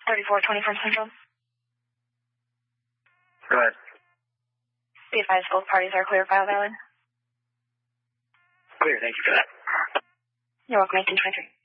3420 from Central. Go ahead. Be advised both parties are clear, file valid. Clear, thank you for that. You're welcome, 1823.